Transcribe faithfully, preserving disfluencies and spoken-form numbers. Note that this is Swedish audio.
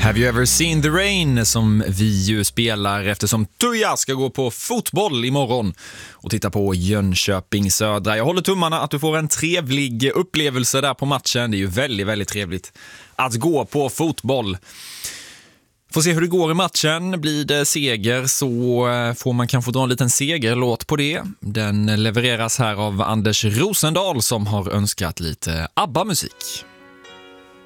Have you ever seen the rain, som vi ju spelar eftersom Tuja ska gå på fotboll imorgon och titta på Jönköping Södra. Jag håller tummarna att du får en trevlig upplevelse där på matchen. Det är ju väldigt, väldigt trevligt att gå på fotboll. Får se hur det går i matchen. Blir det seger så får man kanske dra en liten segerlåt på det. Den levereras här av Anders Rosendahl som har önskat lite ABBA-musik.